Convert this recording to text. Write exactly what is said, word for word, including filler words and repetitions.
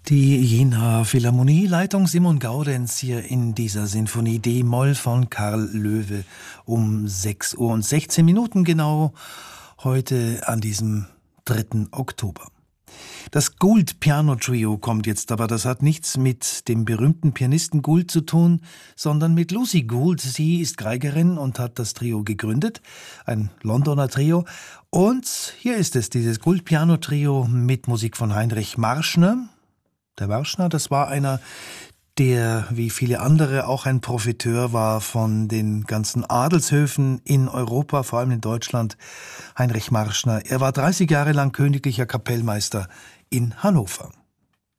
Die Jenaer Philharmonieleitung Simon Gaudenz hier in dieser Sinfonie D-Moll von Karl Loewe um sechs Uhr und sechzehn Minuten genau, heute an diesem dritten Oktober. Das Gould-Piano-Trio kommt jetzt, aber das hat nichts mit dem berühmten Pianisten Gould zu tun, sondern mit Lucy Gould. Sie ist Geigerin und hat das Trio gegründet, ein Londoner Trio. Und hier ist es, dieses Gould-Piano-Trio mit Musik von Heinrich Marschner. Der Marschner, das war einer, der wie viele andere auch ein Profiteur war von den ganzen Adelshöfen in Europa, vor allem in Deutschland. Heinrich Marschner. Er war dreißig Jahre lang königlicher Kapellmeister in Hannover.